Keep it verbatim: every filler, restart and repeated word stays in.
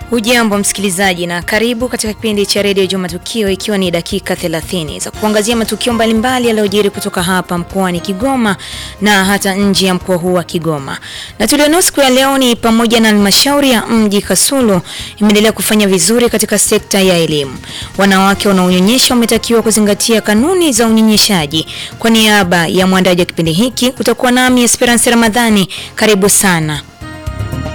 Hujambo msikilizaji na karibu katika kipindi cha Radio Juma Tukio, ikiwa ni dakika thelathini za kuangazia matukio mbalimbali yaliyojiri kutoka hapa mkoani Kigoma na hata nje ya mkoa huu wa Kigoma. Na tulionao siku ya leo ni pamoja na halmashauri ya mji Kasulu imeendelea kufanya vizuri katika sekta ya elimu. Wanawake wanaonyonyesha wametakiwa kuzingatia kanuni za unyonyeshaji. Kwa niaba ya mwandaji wa kipindi hiki kutakuwa nami Esperance Ramadhani. Karibu sana.